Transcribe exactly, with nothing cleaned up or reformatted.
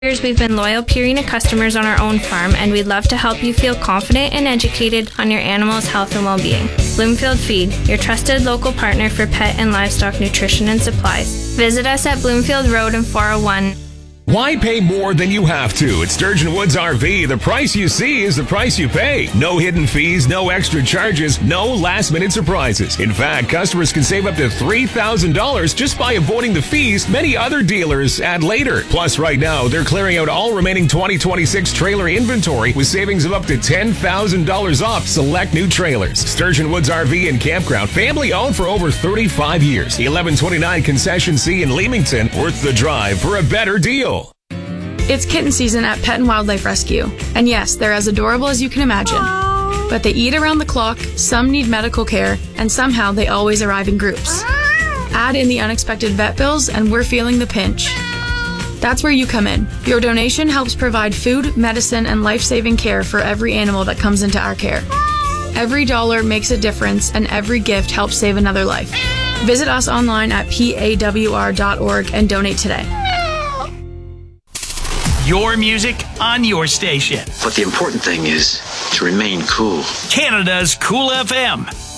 years, we've been loyal Purina customers on our own farm, and we'd love to help you feel confident and educated on your animal's health and well-being. Bloomfield Feed, your trusted local partner for pet and livestock nutrition and supplies. Visit us at Bloomfield Road in four oh one. Why pay more than you have to? At Sturgeon Woods R V, the price you see is the price you pay. No hidden fees, no extra charges, no last-minute surprises. In fact, customers can save up to three thousand dollars just by avoiding the fees many other dealers add later. Plus, right now, they're clearing out all remaining twenty twenty-six trailer inventory with savings of up to ten thousand dollars off select new trailers. Sturgeon Woods R V and Campground, family-owned for over thirty-five years. eleven twenty-nine Concession C in Leamington, worth the drive for a better deal. It's kitten season at Pet and Wildlife Rescue, and yes, they're as adorable as you can imagine. But they eat around the clock, some need medical care, and somehow they always arrive in groups. Add in the unexpected vet bills, and we're feeling the pinch. That's where you come in. Your donation helps provide food, medicine, and life-saving care for every animal that comes into our care. Every dollar makes a difference, and every gift helps save another life. Visit us online at P A W R dot org and donate today. Your music on your station. But the important thing is to remain cool. Canada's Cool F M.